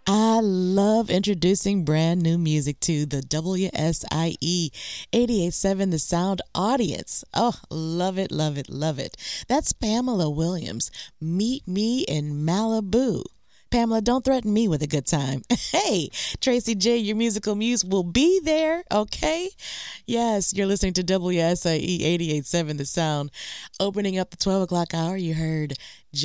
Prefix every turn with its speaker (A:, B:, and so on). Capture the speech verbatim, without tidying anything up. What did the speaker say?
A: I love introducing brand new music to the W S I E eighty-eight point seven The Sound audience. Oh, love it, love it, love it. That's Pamela Williams. Meet Me in Malibu. Pamela, don't threaten me with a good time. Hey, Tracy J, your musical muse, will be there, okay? Yes, you're listening to W S I E eighty-eight point seven The Sound. Opening up the twelve o'clock hour, you heard